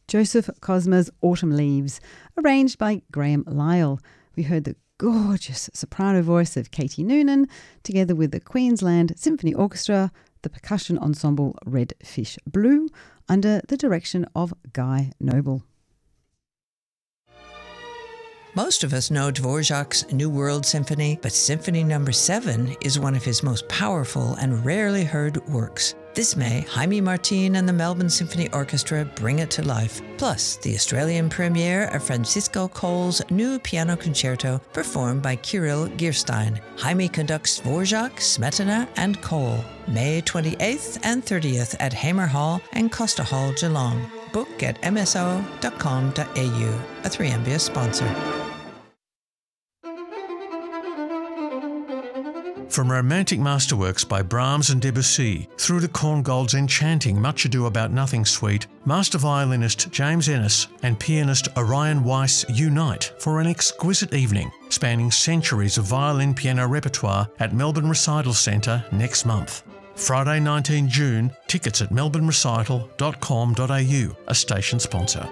Joseph Cosma's Autumn Leaves, arranged by Graham Lyle. We heard the gorgeous soprano voice of Katie Noonan, together with the Queensland Symphony Orchestra, the percussion ensemble Red Fish Blue, under the direction of Guy Noble. Most of us know Dvorak's New World Symphony, but Symphony No. 7 is one of his most powerful and rarely heard works. This May, Jaime Martin and the Melbourne Symphony Orchestra bring it to life. Plus, the Australian premiere of Francisco Cole's new piano concerto performed by Kirill Gierstein. Jaime conducts Dvorak, Smetana and Cole. May 28th and 30th at Hamer Hall and Costa Hall, Geelong. Book at mso.com.au, a 3MBS sponsor. From romantic masterworks by Brahms and Debussy through to Korngold's enchanting Much Ado About Nothing suite, master violinist James Ennis and pianist Orion Weiss unite for an exquisite evening spanning centuries of violin-piano repertoire at Melbourne Recital Centre next month. Friday 19 June, tickets at melbournerecital.com.au, a station sponsor.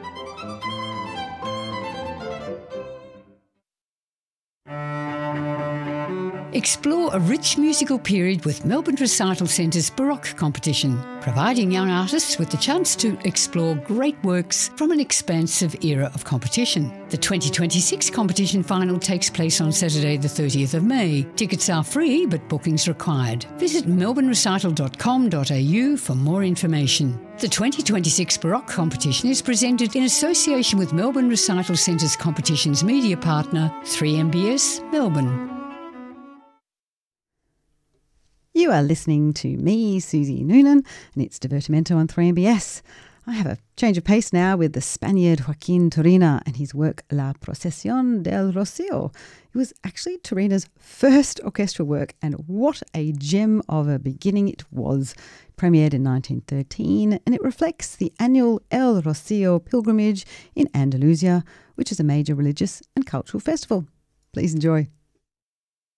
Explore a rich musical period with Melbourne Recital Centre's Baroque competition, providing young artists with the chance to explore great works from an expansive era of competition. The 2026 competition final takes place on Saturday the 30th of May. Tickets are free, but bookings required. Visit melbournerecital.com.au for more information. The 2026 Baroque competition is presented in association with Melbourne Recital Centre's competition's media partner, 3MBS Melbourne. You are listening to me, Susie Noonan, and it's Divertimento on 3MBS. I have a change of pace now with the Spaniard Joaquin Turina and his work La Procesión del Rocío. It was actually Turina's first orchestral work, and what a gem of a beginning it was. Premiered in 1913, and it reflects the annual El Rocío pilgrimage in Andalusia, which is a major religious and cultural festival. Please enjoy.